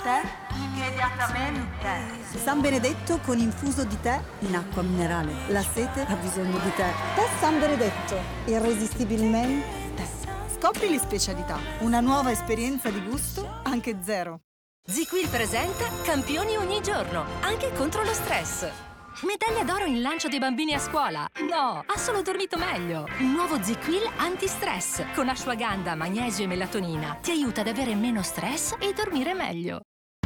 tè immediatamente. San Benedetto con infuso di tè in acqua minerale. La sete ha bisogno di tè. Tè San Benedetto, irresistibilmente. Scopri le specialità. Una nuova esperienza di gusto, anche zero. ZQL presenta Campioni ogni giorno, anche contro lo stress. Medaglia d'oro in lancio dei bambini a scuola. No, ha solo dormito meglio. Nuovo ZQL anti-stress con ashwagandha, magnesio e melatonina. Ti aiuta ad avere meno stress e dormire meglio.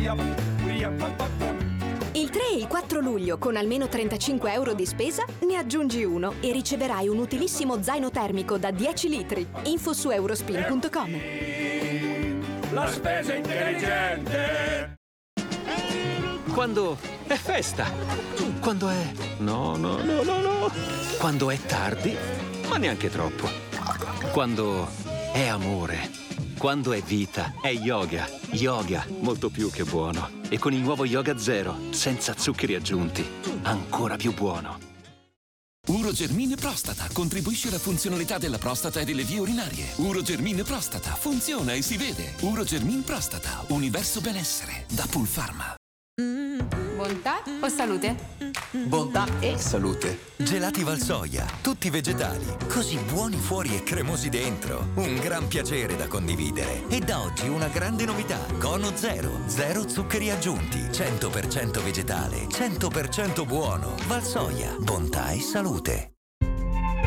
Il 3 e il 4 luglio, con almeno 35 euro di spesa, ne aggiungi uno e riceverai un utilissimo zaino termico da 10 litri. Info su eurospin.com. La spesa intelligente! Quando è festa, quando è... No. Quando è tardi, ma neanche troppo. Quando è amore, quando è vita, è yoga. Yoga, molto più che buono. E con il nuovo Yoga Zero, senza zuccheri aggiunti, ancora più buono. Urogermine Prostata contribuisce alla funzionalità della prostata e delle vie urinarie. Urogermine Prostata funziona e si vede. Urogermine Prostata, universo benessere, da Pulpharma. Bontà o salute? Bontà e salute. Gelati Valsoia, tutti vegetali, così buoni fuori e cremosi dentro. Un gran piacere da condividere. E da oggi una grande novità: Cono Zero, zero zuccheri aggiunti, 100% vegetale, 100% buono. Valsoia, bontà e salute.